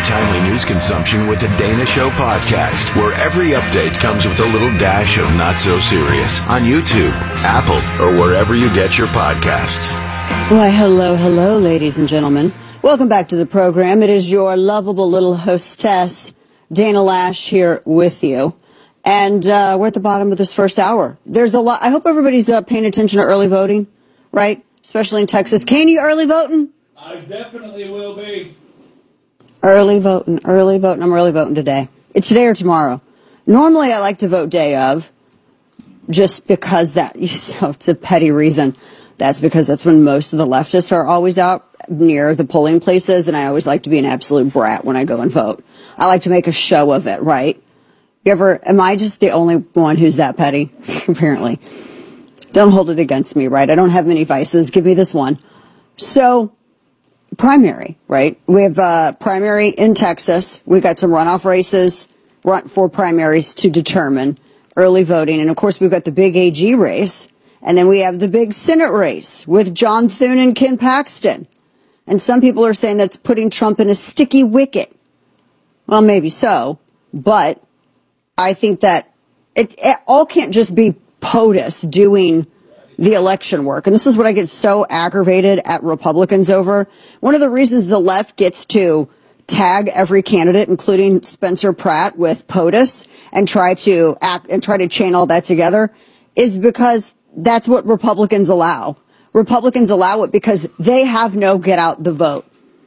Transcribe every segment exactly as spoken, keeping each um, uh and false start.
your timely news consumption with the Dana Show podcast, where every update comes with a little dash of not so serious on YouTube, Apple, or wherever you get your podcasts. Why, hello, hello, ladies and gentlemen. Welcome back to the program. It is your lovable little hostess, Dana Lash, here with you. And uh, we're at the bottom of this first hour. There's a lot. I hope everybody's uh, paying attention to early voting, right? Especially in Texas. Kane, you early voting? I definitely will be. Early voting, early voting. I'm early voting today. It's today or tomorrow. Normally, I like to vote day of, just because that, so it's a petty reason. That's because that's when most of the leftists are always out near the polling places, and I always like to be an absolute brat when I go and vote. I like to make a show of it, right? You ever, am I just the only one who's that petty? Apparently. Don't hold it against me, right? I don't have many vices. Give me this one. So, primary, right? We have uh, primary in Texas. We've got some runoff races run for primaries to determine early voting. And, of course, we've got the big A G race. And then we have the big Senate race with John Thune and Ken Paxton. And some people are saying that's putting Trump in a sticky wicket. Well, maybe so. But I think that it, it all can't just be POTUS doing the election work. And this is what I get so aggravated at Republicans over. One of the reasons the left gets to tag every candidate, including Spencer Pratt, with POTUS and try to act and try to chain all that together is because that's what Republicans allow. Republicans allow it because they have no get out the vote.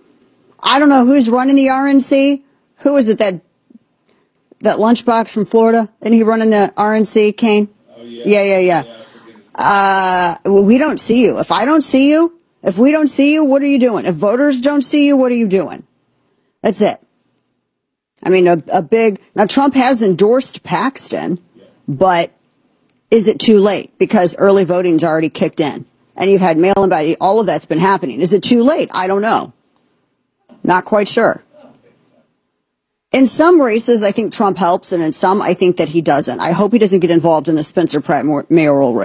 I don't know who's running the R N C. Who is it that that lunchbox from Florida? Isn't he running the R N C, Kane? Oh, yeah. Yeah, yeah, yeah. yeah uh, we don't see you. If I don't see you, if we don't see you, what are you doing? If voters don't see you, what are you doing? That's it. I mean, a, a big, now Trump has endorsed Paxton, yeah. But is it too late? Because early voting's already kicked in. And you've had mail-in ballot, all of that's been happening. Is it too late? I don't know. Not quite sure. In some races, I think Trump helps, and in some, I think that he doesn't. I hope he doesn't get involved in the Spencer Pratt mayoral race.